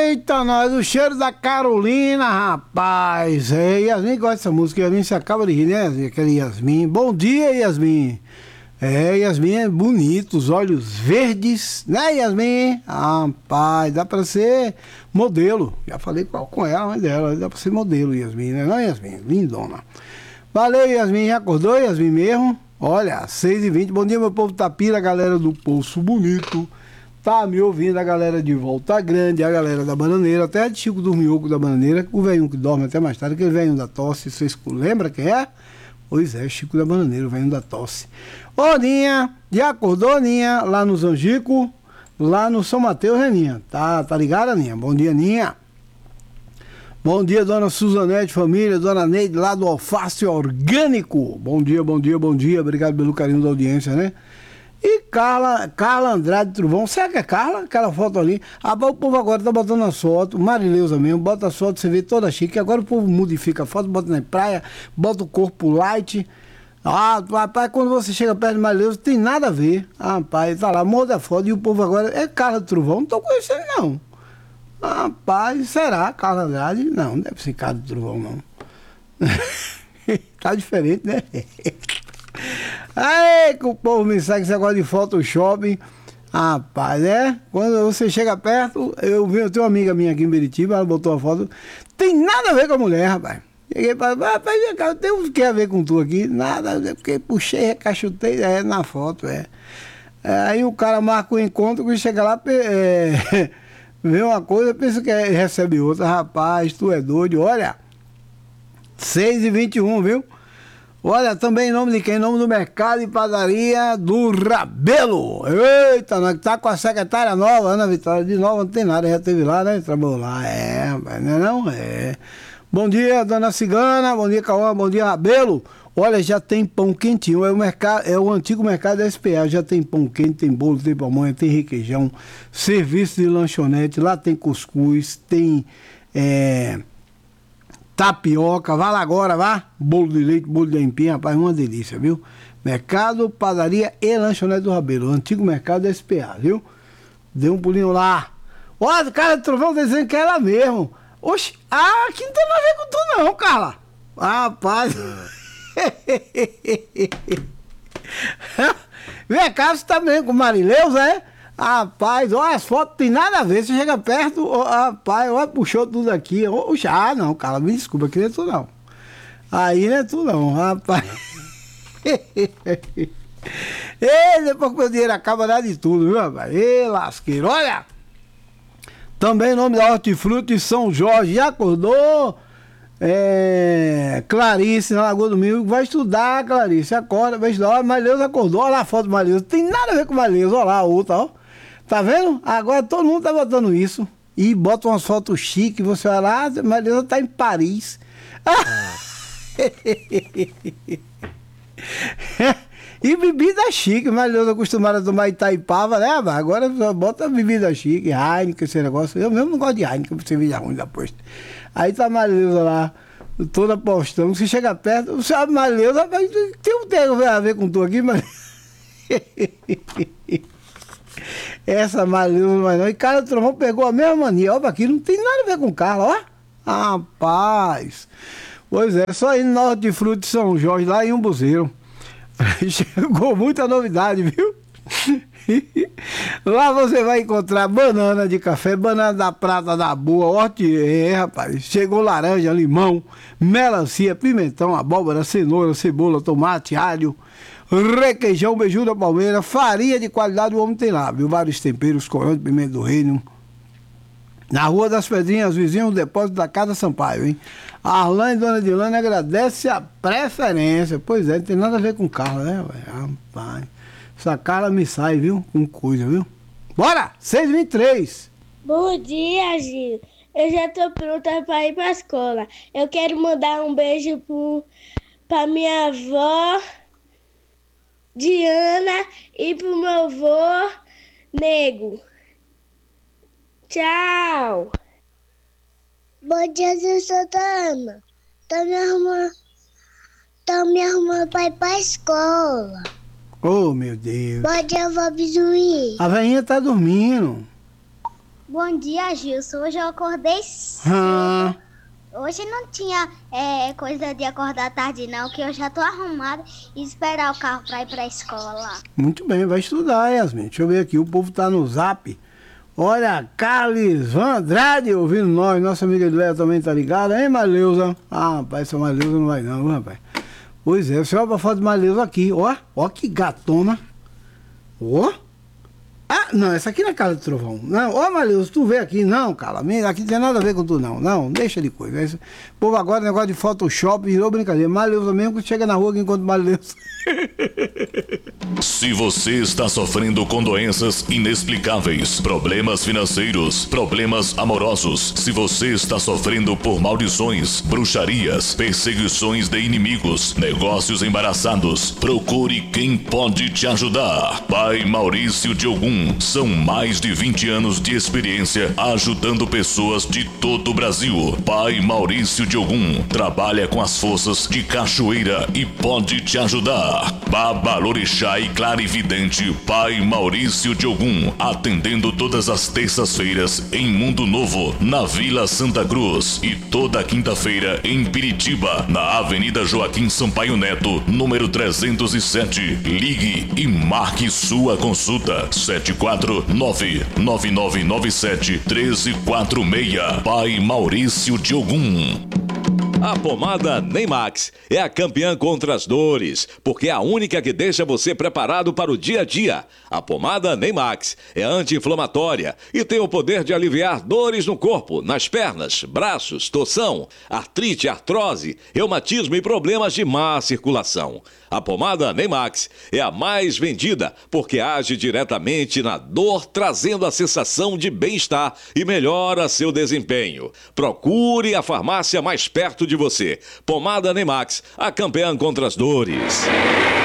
Eita, nós, o cheiro da Carolina, rapaz. É, Yasmin gosta dessa música. Yasmin se acaba de rir, né? Aquele Yasmin. Bom dia, Yasmin. É, Yasmin é bonito, os olhos verdes, né, Yasmin? Rapaz, dá pra ser modelo. Já falei com ela, mas dela, dá pra ser modelo, Yasmin, né? Não, Yasmin, lindona. Valeu, Yasmin. Já acordou, Yasmin mesmo? Olha, 6h20. Bom dia, meu povo Tapira, a galera do Poço Bonito. Tá me ouvindo, a galera de Volta Grande, a galera da Bananeira, até de Chico do Mioco da Bananeira, o velhinho que dorme até mais tarde, aquele velhinho da tosse, vocês lembram quem é? Pois é, Chico da Bananeira, o velhinho da tosse. Ô, Ninha, já acordou, Ninha, lá no Zangico, lá no São Mateus, né, Ninha? Tá ligada, Ninha? Bom dia, Ninha. Bom dia, dona Suzanete, família, dona Neide, lá do Alface Orgânico. Bom dia, bom dia, bom dia, obrigado pelo carinho da audiência, né? E Carla Andrade Truvão, será que é Carla? Aquela foto ali. O povo agora tá botando as fotos, Marileusa mesmo, bota as fotos, você vê toda chique. Agora o povo modifica a foto, bota na praia, bota o corpo light. Ah, rapaz, quando você chega perto de Marileusa, tem nada a ver. Rapaz, tá lá, muda a foto e o povo agora é Carla Truvão, não tô conhecendo não. Rapaz, será Carla Andrade? Não, não deve ser Carla Truvão não. Tá diferente, né? Aí que o povo me segue esse negócio de Photoshop. Rapaz, quando você chega perto, eu tenho uma amiga minha aqui em Beritiba, ela botou uma foto, tem nada a ver com a mulher, rapaz. Cheguei para rapaz, tem o que a ver com tu aqui? Nada, porque puxei, recachutei, na foto, Aí o cara marca o encontro, que chega lá, vê uma coisa, pensa que recebe outra. Rapaz, tu é doido, olha, 6h21, viu? Olha, também em nome de quem? Em nome do Mercado e Padaria do Rabelo. Eita, nós tá com a secretária nova, Ana Vitória, de nova, não tem nada, já teve lá, né? Trabalhou lá, não é. Bom dia, dona Cigana, bom dia, Cauã, bom dia, Rabelo. Olha, já tem pão quentinho, é o antigo mercado da SPA, já tem pão quente, tem bolo, tem pamonha, tem requeijão, serviço de lanchonete, lá tem cuscuz, tem tapioca, vá lá agora, vá. Bolo de leite, bolo de aipim, rapaz, uma delícia, viu? Mercado, Padaria e Lanchonete do Rabelo, antigo mercado da SPA, viu? Dê um pulinho lá. Olha, o cara do Trovão tá dizendo que é ela mesmo. Oxe, aqui não tem nada a ver com tu não, Carla. Rapaz. Vem cá, você tá mesmo com Marileusa, Rapaz, olha, as fotos tem nada a ver. Você chega perto, rapaz, olha, puxou tudo aqui. Oxa, não, Carla, me desculpa, aqui não é tu não. Aí não é tu não, rapaz. Depois que o meu dinheiro acaba, dá de tudo, viu, rapaz? Lasqueiro, olha. Também em nome da Hortifruti São Jorge, já acordou? Clarice, na Lagoa do Milho, vai estudar, Clarice, acorda, vai estudar. Marileusa acordou, olha lá a foto do Marileusa, tem nada a ver com Marileusa, olha lá a outra, ó. Tá vendo? Agora todo mundo tá botando isso. E bota umas fotos chiques, você vai lá, Marileusa tá em Paris. E bebida chique, Marileusa acostumada a tomar Itaipava, né? Agora só bota bebida chique, Heineken, esse negócio. Eu mesmo não gosto de Heineken, cerveja ruim da posta. Aí tá a Marileusa lá, toda postando. Você chega perto, você sabe, Marileusa, tem a ver com tu aqui, mas. Essa Marileusa, mas não. E Carla Trovão pegou a mesma mania. Olha aqui, não tem nada a ver com Carla, ó. Rapaz. Pois é, só ir no Norte de Fruto de São Jorge, lá em Umbuzeiro. Chegou muita novidade, viu? Lá você vai encontrar banana de café, banana da prata da boa, rapaz. Chegou laranja, limão, melancia, pimentão, abóbora, cenoura, cebola, tomate, alho, requeijão, beiju da palmeira, farinha de qualidade, o homem tem lá, viu? Vários temperos, corante, pimenta do reino. Na Rua das Pedrinhas, vizinho do depósito da Casa Sampaio, hein? A Arlane e Dona Dilane agradece a preferência. Pois é, não tem nada a ver com Carla, né, velho? Rapaz, essa Carla me sai, viu? Com coisa, viu? Bora! 6h23. Bom dia, Gil. Eu já tô pronta pra ir pra escola. Eu quero mandar um beijo pra minha avó, Diana, e pro meu avô, Nego. Tchau! Bom dia, Zé Santana. Tô me arrumando pra ir pra escola. Oh, meu Deus. Bom dia, vó Bizuí. A velhinha tá dormindo. Bom dia, Gilson. Hoje eu acordei cedo. Ah, Hoje não tinha coisa de acordar tarde, não, que eu já tô arrumada e esperar o carro pra ir pra escola. muito bem, vai estudar, Yasmin. Deixa eu ver aqui, o povo tá no zap. Olha, Carlos Andrade ouvindo nós, nossa amiga Edléia também tá ligada, hein, Marleusa? Ah, rapaz, essa Marleusa não vai não, rapaz. Pois é, você olha pra foto de Marleusa aqui, ó que gatona. Ó. Ah, não, essa aqui não é casa de trovão. Não, ó, Marleusa, tu vê aqui, não, cara, aqui não tem nada a ver com tu, não, deixa de coisa. O povo agora, negócio de Photoshop, virou brincadeira. Marleusa mesmo, que chega na rua que encontra Marleusa. Se você está sofrendo com doenças inexplicáveis, problemas financeiros, problemas amorosos, se você está sofrendo por maldições, bruxarias, perseguições de inimigos, negócios embaraçados, procure quem pode te ajudar. Pai Maurício de Ogum. São mais de 20 anos de experiência ajudando pessoas de todo o Brasil. Pai Maurício de Ogum trabalha com as forças de cachoeira e pode te ajudar. Babalorixá e clarividente Pai Maurício de Ogum, atendendo todas as terças-feiras em Mundo Novo, na Vila Santa Cruz, e toda quinta-feira em Piritiba, na Avenida Joaquim Sampaio Neto, número 307. Ligue e marque sua consulta. 749-9997-1346. Pai Maurício de Ogum. A pomada Neymax é a campeã contra as dores, porque é a única que deixa você preparado para o dia a dia. A pomada Neymax é anti-inflamatória e tem o poder de aliviar dores no corpo, nas pernas, braços, torção, artrite, artrose, reumatismo e problemas de má circulação. A pomada Neymax é a mais vendida porque age diretamente na dor, trazendo a sensação de bem-estar e melhora seu desempenho. Procure a farmácia mais perto de você. Pomada Neymax, a campeã contra as dores.